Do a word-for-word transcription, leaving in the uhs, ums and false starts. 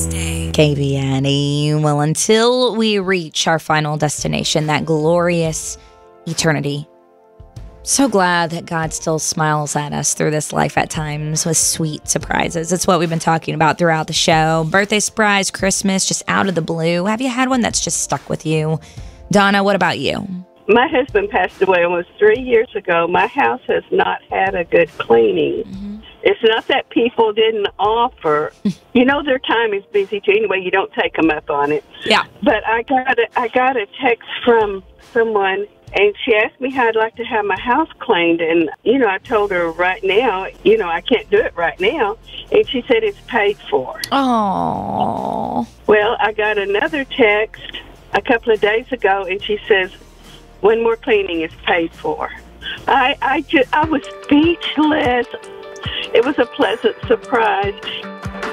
K B N E. Well, until we reach our final destination, that glorious eternity. So glad that God still smiles at us through this life at times with sweet surprises. It's what we've been talking about throughout the show. Birthday surprise, Christmas, just out of the blue. Have you had one that's just stuck with you? Donna, what about you? My husband passed away almost three years ago. My house has not had a good cleaning. Mm-hmm. It's not that people didn't offer. You know, their time is busy, too. Anyway, you don't take them up on it. Yeah. But I got a, I got a text from someone, and she asked me how I'd like to have my house cleaned. And, you know, I told her right now, you know, I can't do it right now. And she said it's paid for. Oh. Well, I got another text a couple of days ago, and she says, one more cleaning is paid for. I, I, just, I was speechless. It was a pleasant surprise.